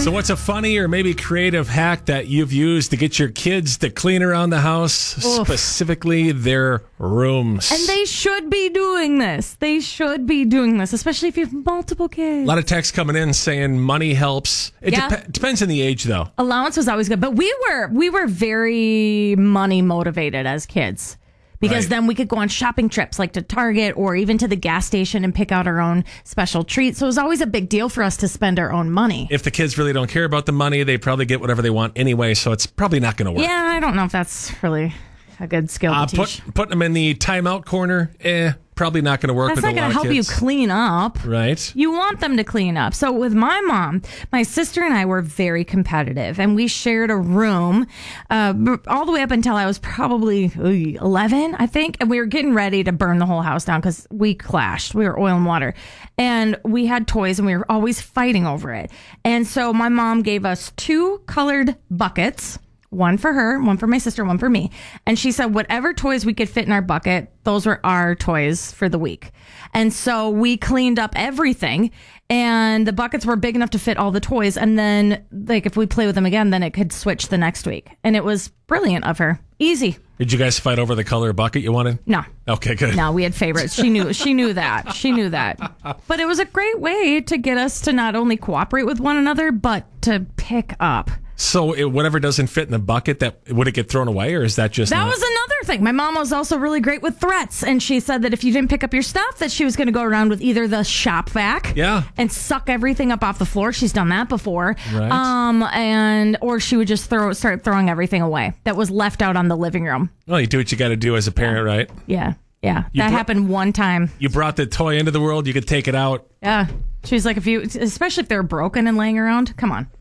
So what's a funny or maybe creative hack that you've used to get your kids to clean around the house, specifically their rooms? And they should be doing this. They should be doing this, especially if you have multiple kids. A lot of texts coming in saying money helps. It depends on the age, though. Allowance was always good, but we were very money motivated as kids. Because then we could go on shopping trips like to Target or even to the gas station and pick out our own special treats. So it was always a big deal for us to spend our own money. If the kids really don't care about the money, they probably get whatever they want anyway. So it's probably not going to work. Yeah, I don't know if that's really a good skill to teach. Putting them in the timeout corner, probably not going to work with a lot of kids. That's not going to help you clean up. Right. You want them to clean up. So with my mom, my sister and I were very competitive, and we shared a room all the way up until I was probably 11, I think. And we were getting ready to burn the whole house down because we clashed. We were oil and water. And we had toys, and we were always fighting over it. And so my mom gave us 2 colored buckets. One for her, one for my sister, one for me. And she said whatever toys we could fit in our bucket, those were our toys for the week. And so we cleaned up everything, and the buckets were big enough to fit all the toys. And then, like, if we play with them again, then it could switch the next week. And it was brilliant of her. Easy. Did you guys fight over the color bucket you wanted? No. Okay, good. No, we had favorites. She knew that. She knew that. But it was a great way to get us to not only cooperate with one another, but to pick up. So whatever doesn't fit in the bucket, would it get thrown away, or is that just... That was another thing. My mom was also really great with threats, and she said that if you didn't pick up your stuff, that she was going to go around with either the shop vac and suck everything up off the floor. She's done that before. Right. Or she would just start throwing everything away that was left out on the living room. Well, you do what you got to do as a parent, right? Yeah. Yeah. That happened one time. You brought the toy into the world, you could take it out. Yeah. She's like, especially if they're broken and laying around, come on.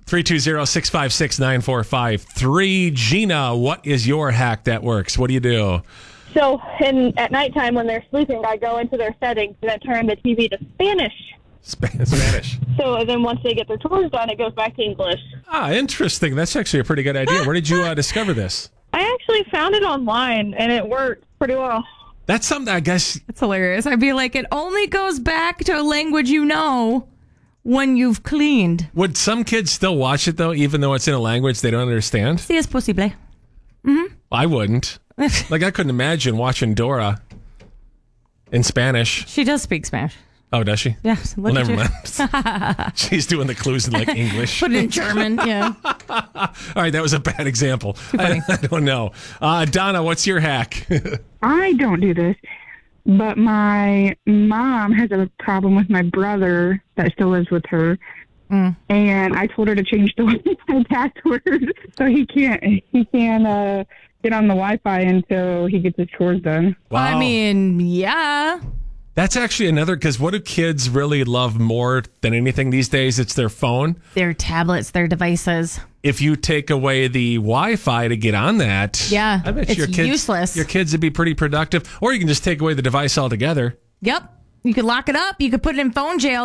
320-656-9453. Gina, what is your hack that works? What do you do? So at nighttime when they're sleeping, I go into their settings and I turn the TV to Spanish. Spanish. So then once they get their chores done, it goes back to English. Interesting. That's actually a pretty good idea. Where did you discover this? I actually found it online, and it worked pretty well. That's something, I guess. That's hilarious. I'd be like, it only goes back to a language you know when you've cleaned. Would some kids still watch it, though, even though it's in a language they don't understand? Si es posible. Mm-hmm. I wouldn't. Like, I couldn't imagine watching Dora in Spanish. She does speak Spanish. Oh, does she? Yeah. Well, never mind. She's doing the clues in, like, English. Put it in German, yeah. All right, that was a bad example. I don't know. Donna, what's your hack? I don't do this, but my mom has a problem with my brother that still lives with her. And I told her to change the Wi-Fi password so he can't get on the Wi-Fi until he gets his chores done. Wow. I mean, yeah. That's actually another, because what do kids really love more than anything these days? It's their phone. Their tablets, their devices. If you take away the Wi-Fi to get on that, yeah, I bet it's your kids, useless. Your kids would be pretty productive. Or you can just take away the device altogether. Yep. You could lock it up. You could put it in phone jail.